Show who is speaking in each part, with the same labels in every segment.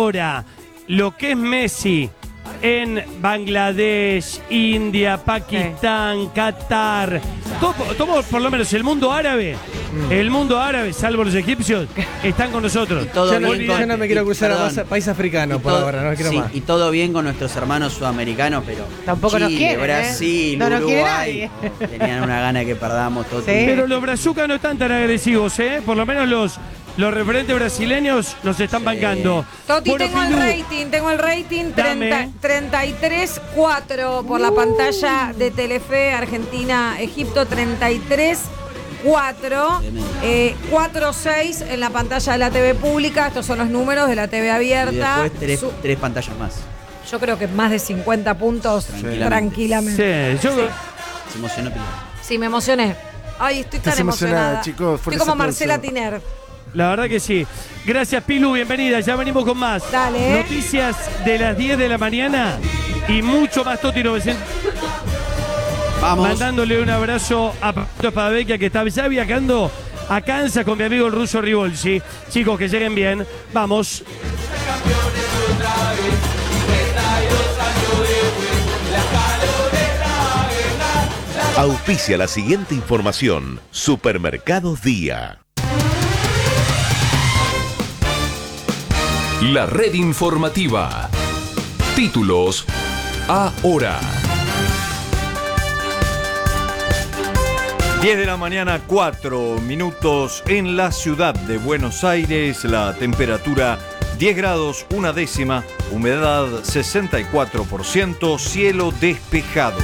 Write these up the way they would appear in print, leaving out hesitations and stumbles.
Speaker 1: ahora lo que es Messi en Bangladesh, India, Pakistán, Qatar, todo por lo menos el mundo árabe, salvo los egipcios, están con nosotros.
Speaker 2: Yo no me quiero cruzar
Speaker 3: perdón,
Speaker 2: a país africano por ahora, no quiero más.
Speaker 3: Y todo bien con nuestros hermanos sudamericanos, pero
Speaker 4: tampoco
Speaker 3: Chile,
Speaker 4: nos quieren,
Speaker 3: Brasil,
Speaker 4: no
Speaker 3: Uruguay, tenían una gana de que perdamos todo.
Speaker 4: Sí.
Speaker 1: Pero los brazucas no están tan agresivos, por lo menos los referentes brasileños nos están bancando.
Speaker 4: Toti,
Speaker 1: Bueno,
Speaker 4: tengo el rating,
Speaker 1: Dame.
Speaker 4: 33-4 por la pantalla de Telefe, Argentina, Egipto, 33-4, 4-6 en la pantalla de la TV pública. Estos son los números de la TV
Speaker 3: Y
Speaker 4: abierta.
Speaker 3: después tres pantallas más.
Speaker 4: Yo creo que más de 50 puntos tranquilamente.
Speaker 1: Sí, yo...
Speaker 3: Se emocionó Pilar.
Speaker 4: Sí, me emocioné. Ay, estoy tan
Speaker 2: Estás emocionada,
Speaker 4: emocionada.
Speaker 2: chicos.
Speaker 4: Estoy
Speaker 2: Fuertes
Speaker 4: como Marcela
Speaker 2: aplausos.
Speaker 4: Tiner.
Speaker 1: La verdad que sí. Gracias, Pilu, bienvenida. Ya venimos con más.
Speaker 4: Dale.
Speaker 1: Noticias de las 10 de la mañana y mucho más, Toti 900.
Speaker 3: Vamos.
Speaker 1: Mandándole un abrazo a Pato Espadavecchia, que está ya viajando a Kansas con mi amigo el ruso Rivolsi. Chicos, que lleguen bien. Vamos.
Speaker 5: Auspicia la siguiente información. Supermercados Día.
Speaker 6: La red informativa. Títulos ahora.
Speaker 7: 10 de la mañana, 4 minutos en la ciudad de Buenos Aires. La temperatura 10 grados, 1 décima, humedad 64%, cielo despejado.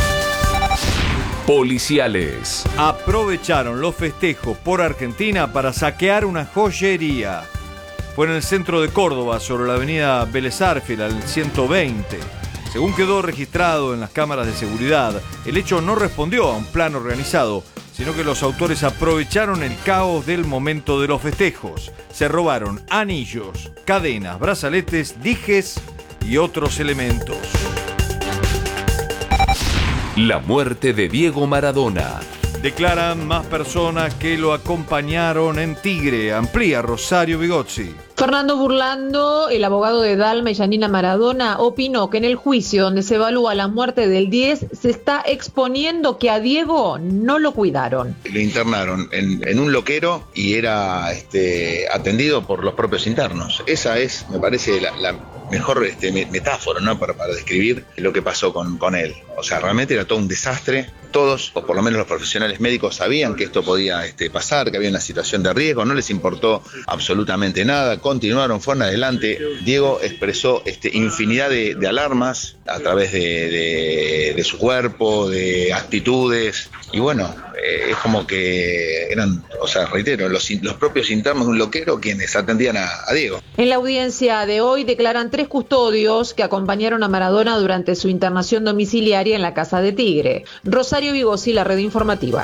Speaker 6: Policiales.
Speaker 7: Aprovecharon los festejos por Argentina para saquear una joyería. Fue en el centro de Córdoba, sobre la avenida Vélez Arfiel, al 120. Según quedó registrado en las cámaras de seguridad, el hecho no respondió a un plan organizado, sino que los autores aprovecharon el caos del momento de los festejos. Se robaron anillos, cadenas, brazaletes, dijes y otros elementos.
Speaker 6: La muerte de Diego Maradona.
Speaker 7: Declaran más personas que lo acompañaron en Tigre. Amplía Rosario Bigozzi.
Speaker 8: Fernando Burlando, el abogado de Dalma y Yanina Maradona, opinó que en el juicio donde se evalúa la muerte del 10 se está exponiendo que a Diego no lo cuidaron.
Speaker 9: Lo internaron en un loquero y era atendido por los propios internos. Esa es, me parece, la mejor metáfora, ¿no? para describir lo que pasó con él. O sea, realmente era todo un desastre. Todos, o por lo menos los profesionales médicos, sabían que esto podía pasar, que había una situación de riesgo, no les importó absolutamente nada, continuaron, fueron adelante. Diego expresó infinidad de alarmas a través de su cuerpo, de actitudes, y bueno, es como que eran, o sea, reitero, los propios internos de un loquero quienes atendían a Diego.
Speaker 8: En la audiencia de hoy declaran 3 custodios que acompañaron a Maradona durante su internación domiciliaria en la Casa de Tigre. Rosario Bigozzi, la red informativa.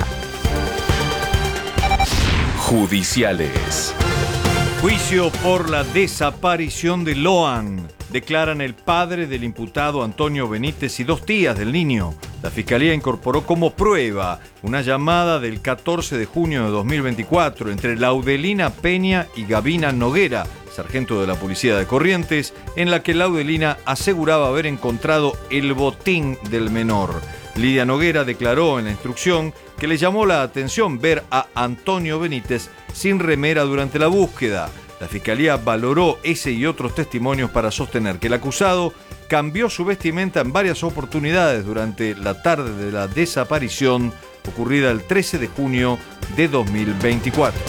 Speaker 6: Judiciales.
Speaker 7: Juicio por la desaparición de Loan. Declaran el padre del imputado Antonio Benítez y 2 tías del niño. La Fiscalía incorporó como prueba una llamada del 14 de junio de 2024 entre Laudelina Peña y Gabina Noguera, sargento de la Policía de Corrientes, en la que Laudelina aseguraba haber encontrado el botín del menor. Lidia Noguera declaró en la instrucción que le llamó la atención ver a Antonio Benítez sin remera durante la búsqueda. La Fiscalía valoró ese y otros testimonios para sostener que el acusado cambió su vestimenta en varias oportunidades durante la tarde de la desaparición ocurrida el 13 de junio de 2024.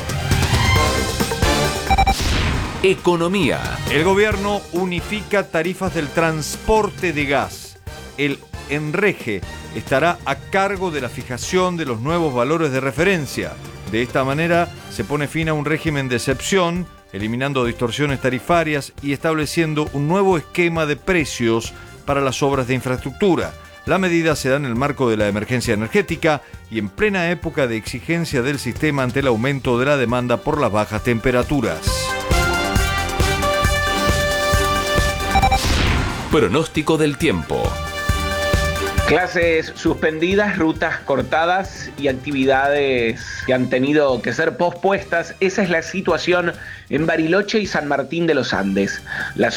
Speaker 6: Economía.
Speaker 7: El gobierno unifica tarifas del transporte de gas. El ENREGE estará a cargo de la fijación de los nuevos valores de referencia. De esta manera se pone fin a un régimen de excepción, eliminando distorsiones tarifarias y estableciendo un nuevo esquema de precios para las obras de infraestructura. La medida se da en el marco de la emergencia energética y en plena época de exigencia del sistema ante el aumento de la demanda por las bajas temperaturas.
Speaker 6: Pronóstico del tiempo.
Speaker 10: Clases suspendidas, rutas cortadas y actividades que han tenido que ser pospuestas. Esa es la situación en Bariloche y San Martín de los Andes. La